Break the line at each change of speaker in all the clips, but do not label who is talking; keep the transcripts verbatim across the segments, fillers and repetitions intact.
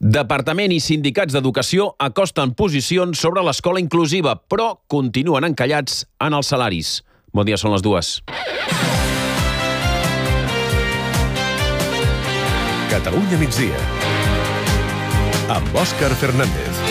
Departament i sindicats d'educació acosten posicions sobre l'escola inclusiva, però continuen encallats en els salaris. Bon dia, són les dues.
Catalunya migdia, amb Òscar Fernández.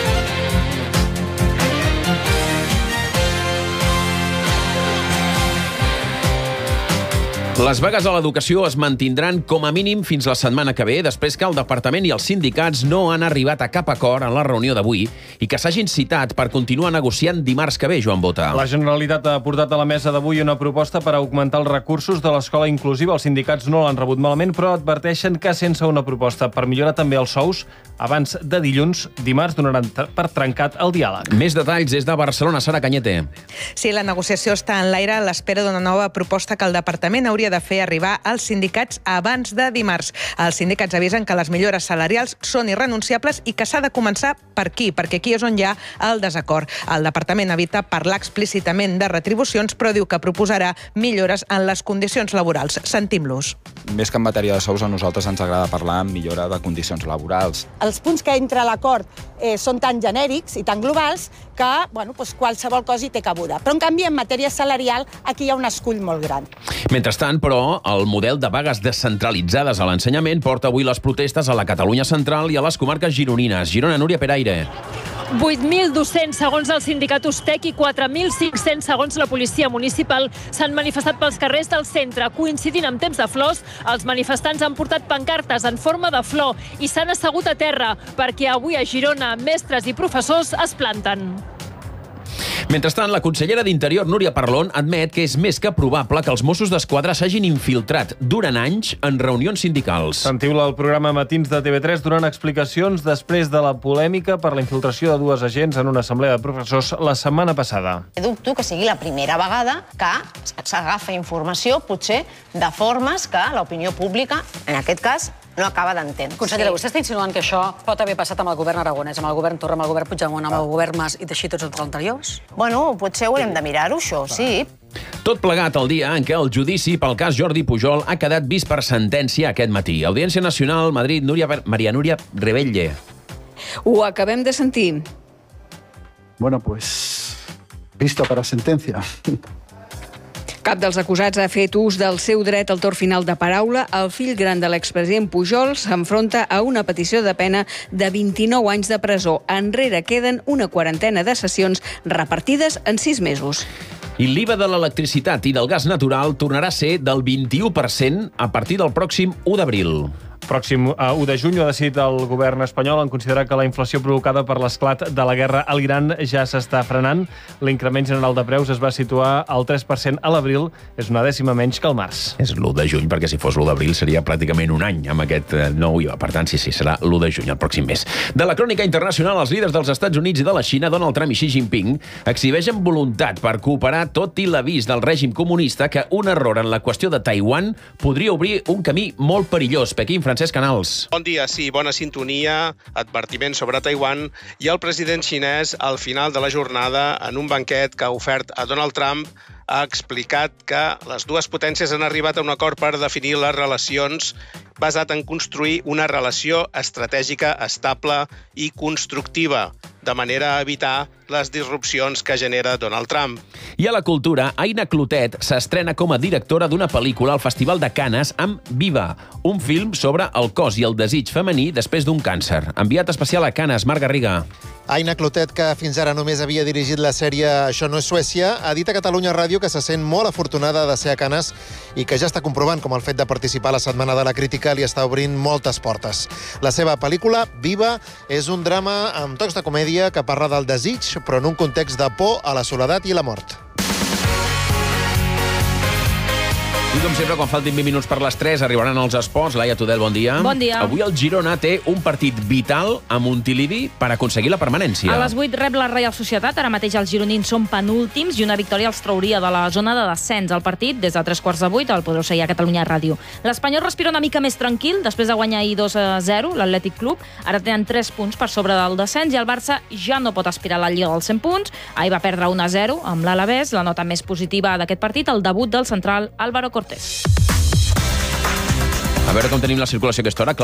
Les vagues a l'educació es mantindran com a mínim fins la setmana que ve, després que el departament i els sindicats no han arribat a cap acord en la reunió d'avui i que s'hagin citat per continuar negociant dimarts que ve, Joan Bota.
La Generalitat ha portat a la mesa d'avui una proposta per augmentar els recursos de l'escola inclusiva. Els sindicats no l'han rebut malament, però adverteixen que sense una proposta per millorar també els sous, abans de dilluns, dimarts donaran per trencat el diàleg.
Més detalls des de Barcelona, Sara Cañete.
Sí, la negociació està en l'aire a l'espera d'una nova proposta que el departament hauria de fer arribar als sindicats abans de dimarts. Els sindicats avisen que les millores salarials són irrenunciables i que s'ha de començar per aquí, perquè aquí és on hi ha el desacord. El departament evita parlar explícitament de retribucions, però diu que proposarà millores en les condicions laborals. Sentim-los.
Més que en matèria de sous, a nosaltres ens agrada parlar en millora de condicions laborals.
Els punts que entra a l'acord eh, són tan genèrics i tan globals que bueno, doncs qualsevol cosa hi té cabuda. Però, en canvi, en matèria salarial, aquí hi ha un escull molt gran.
Mentrestant, però, el model de vagues descentralitzades a l'ensenyament porta avui les protestes a la Catalunya central i a les comarques gironines. Girona, Núria Peraire.
vuit mil dos-cents segons el sindicat Ustec i quatre mil cinc-cents segons la policia municipal s'han manifestat pels carrers del centre. Coincidint amb temps de flors, els manifestants han portat pancartes en forma de flor i s'han assegut a terra perquè avui a Girona mestres i professors es planten.
Mentrestant, la consellera d'Interior, Núria Parlon, admet que és més que probable que els Mossos d'Esquadra s'hagin infiltrat durant anys en reunions sindicals.
Sentiu-la al programa Matins de T V tres donant explicacions després de la polèmica per la infiltració de dues agents en una assemblea de professors la setmana passada.
Dubto que sigui la primera vegada que s'agafa informació, potser, de formes que l'opinió pública, en aquest cas, no acaba d'entendre.
Consellera, vostè està insinuant que això pot haver passat amb el govern aragonès, amb el govern Torra, amb el govern Puigdemont, amb el govern Mas i teixir tots els anteriors?
Bueno, potser haurem de mirar-ho, això, sí.
Tot plegat el dia en què el judici pel cas Jordi Pujol ha quedat vist per sentència aquest matí. Audiència Nacional, Madrid, Núria, Maria Núria Rebelle.
Ho acabem de sentir.
Bueno, pues, visto para sentencia.
Cap dels acusats ha fet ús del seu dret al torn final de paraula. El fill gran de l'expresident Pujol s'enfronta a una petició de pena de vint-i-nou anys de presó. Enrere queden una quarantena de sessions repartides en sis mesos.
I l'I V A de l'electricitat i del gas natural tornarà a ser del vint-i-u per cent a partir del pròxim u d'abril.
Pròxim u de juny ha decidit el govern espanyol en considerar que la inflació provocada per l'esclat de la guerra a l'Iran ja s'està frenant. L'increment general de preus es va situar al tres per cent a l'abril, és una dècima menys que el març.
És l'u de juny, perquè si fos l'u d'abril seria pràcticament un any amb aquest nou I V A. Per tant, sí, sí, serà l'u de juny, el pròxim mes. De la crònica internacional, els líders dels Estats Units i de la Xina, Donald Trump i Xi Jinping, exhibeixen voluntat per cooperar tot i l'avís del règim comunista que un error en la qüestió de Taiwan podria obrir un camí molt perillós. Pequín, Francesc Canals.
Bon dia, sí, bona sintonia, advertiment sobre Taiwan i el president xinès al final de la jornada en un banquet que ha ofert a Donald Trump ha explicat que les dues potències han arribat a un acord per definir les relacions basat en construir una relació estratègica estable i constructiva, de manera a evitar les disrupcions que genera Donald Trump.
I a la cultura, Aina Clotet s'estrena com a directora d'una pel·lícula al Festival de Canes amb Viva, un film sobre el cos i el desig femení després d'un càncer. Enviat especial a Canes, Marc Garriga.
Aina Clotet, que fins ara només havia dirigit la sèrie Això no és Suècia, ha dit a Catalunya Ràdio que se sent molt afortunada de ser a Canes i que ja està comprovant com el fet de participar a la Setmana de la Crítica li està obrint moltes portes. La seva pel·lícula, Viva, és un drama amb tocs de comèdia que parla del desig, però en un context de por a la soledat i la mort.
I com sempre, quan faltin vint minuts per les tres, arribaran els esports. Laia Tudel, bon dia.
Bon dia.
Avui el Girona té un partit vital a Montilivi per aconseguir la permanència.
A les vuit rep la Reial Societat. Ara mateix els gironins són penúltims i una victòria els trauria de la zona de descens. El partit, des de tres quarts de vuit, el podreu seguir a Catalunya Ràdio. L'Espanyol respira una mica més tranquil després de guanyar ahir dos a zero l'Atlètic Club. Ara tenen tres punts per sobre del descens i el Barça ja no pot aspirar a la Lliga dels cent punts. Ahir va perdre un a zero amb l'Alavés. La nota més positiva d'aquest partit, el debut del central Álvaro Cortés.
A veure com tenim la circulació a aquesta hora.